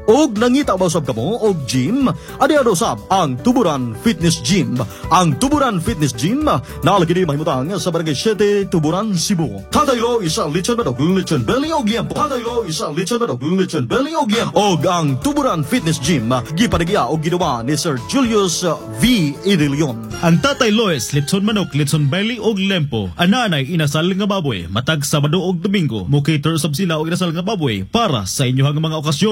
Og nangita ba usab kamo og gym? Adi usab ang Tuburan Fitness Gym. Ang Tuburan Fitness Gym nalagi di mahimutang sa Barangay 7, Tuburan, Cebu. Kadaylo isa lechon manok, lechon belly og liempo. Kadaylo isa lechon manok, lechon belly og liempo. Og ang Tuburan Fitness Gym gipanagya og ginawa ni Sir Julius V. Idilion. Ang Tatay Lois, litson manok, litson belly og lempo. Ananay inasal nga baboy, matag Sabado og Domingo. Mo cater sab sila og inasal nga baboy para sa inyohang mga okasyon.